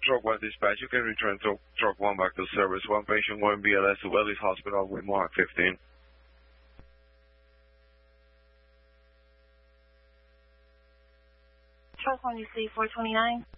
Truck 1 dispatch. You can return Truck 1 back to service. One patient going BLS to Ellis Hospital with Mohawk 15. Truck 1, you see 429?